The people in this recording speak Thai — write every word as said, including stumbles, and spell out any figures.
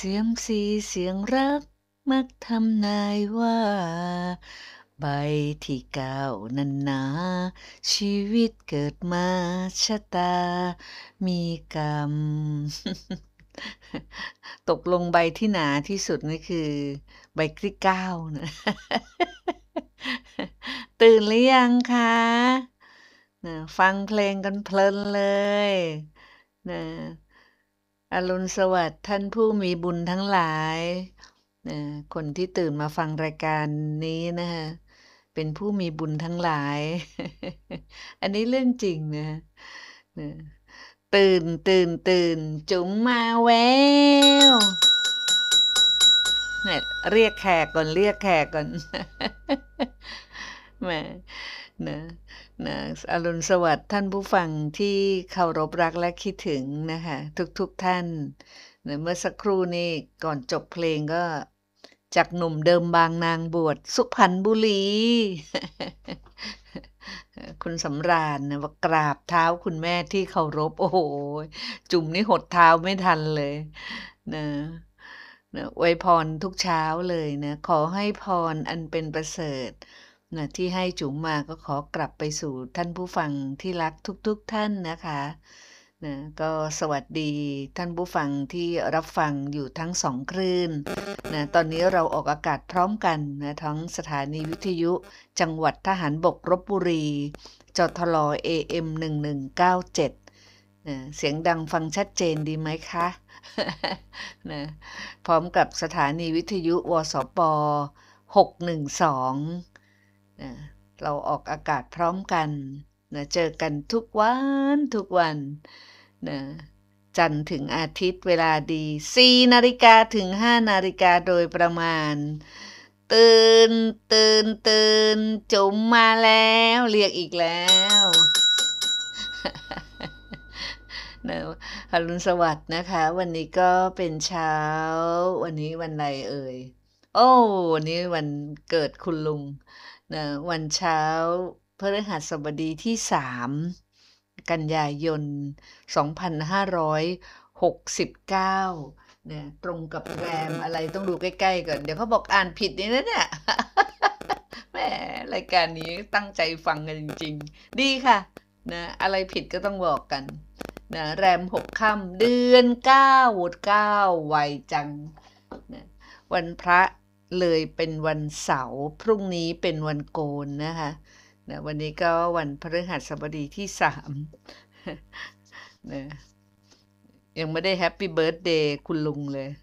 สียมซีเสียงรักมักทำนายว่าใบที่เก้านั้นหนาชีวิตเกิดมาชะตามีกรรม ตกลงใบที่หนาที่สุดนี่คือใบที่เก้านะ ตื่นหรือยังคะนะฟังเพลงกันเพลินเลยนะอรุณสวัสดิ์ท่านผู้มีบุญทั้งหลายนะคนที่ตื่นมาฟังรายการนี้นะคะเป็นผู้มีบุญทั้งหลาย อันนี้เรื่องจริงนะนะตื่นตื่นตื่นจุ๋มมาแววเนี่ยเรียกแขกก่อนเรียกแขกก่อน แหมนะนะอรุณสวัสดิ์ท่านผู้ฟังที่เคารพรักและคิดถึงนะคะทุกๆทท่านนะเมื่อสักครู่นี้ก่อนจบเพลงก็จากหนุ่มเดิมบางนางบวชสุพรรณบุรี คุณสำราญนะว่ากราบเท้าคุณแม่ที่เคารพโอ้โหจุ่มนี่หดเท้าไม่ทันเลยนะนะอวยพรทุกเช้าเลยนะขอให้พรอันเป็นประเสริฐนะที่ให้จุ๋มมาก็ขอกลับไปสู่ท่านผู้ฟังที่รักทุกๆท่านนะคะนะก็สวัสดีท่านผู้ฟังที่รับฟังอยู่ทั้งสองคลื่นนะตอนนี้เราออกอากาศพร้อมกันนะทั้งสถานีวิทยุจังหวัดทหารบกลพบุรีจทล เอ เอ็ม หนึ่งหนึ่งเก้าเจ็ดนะเสียงดังฟังชัดเจนดีไหมคะ นะพร้อมกับสถานีวิทยุวสปหกหนึ่งสองนะเราออกอากาศพร้อมกันนะเจอกันทุกวันทุกวันนะจันทร์ถึงอาทิตย์เวลาดีสี่นาฬิกาถึงห้านาฬิกาโดยประมาณตื่นตื่นตื่นจุ๋มมาแล้วเรียกอีกแล้ว นะอรุณสวัสดิ์นะคะวันนี้ก็เป็นเช้าวันนี้วันอะไรเอ่ยโอ้วันนี้วันเกิดคุณลุงนะวันเช้าพฤหัสบดีที่สามกันยายนสองพันห้าร้อยหกสิบเก้าเนี่ยตรงกับแรมอะไรต้องดูใกล้ๆก่อนเดี๋ยวเขาบอกอ่านผิดนี่นะเนี่ย แหมรายการนี้ตั้งใจฟังกันจริงๆดีค่ะนะอะไรผิดก็ต้องบอกกันนะแรมหกค่ำเดือนเก้าโหวดเก้าไวจังนะวันพระเลยเป็นวันเสาร์พรุ่งนี้เป็นวันโกนนะคะนะวันนี้ก็วันพฤหัสบดีที่สามนะยังไม่ได้แฮปปี้เบิร์ธเดย์คุณลุงเลย